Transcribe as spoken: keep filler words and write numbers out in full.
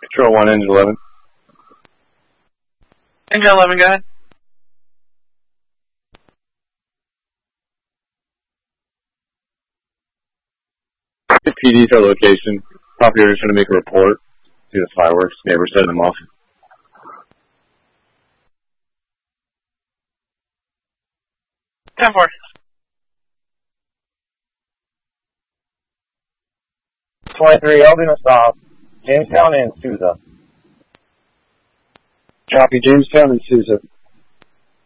Control one, engine eleven. Engine eleven, go ahead. P D's our location. Operator is trying to make a report. See the fireworks. Neighbor setting them off. ten four. twenty-three, I'll be in stop. Jamestown and Sousa. Copy, Jamestown and Sousa.